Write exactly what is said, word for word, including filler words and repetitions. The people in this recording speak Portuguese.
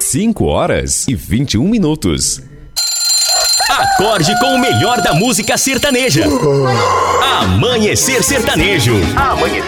cinco horas e vinte e um minutos. Acorde com o melhor da música sertaneja. Amanhecer Sertanejo. Amanhecer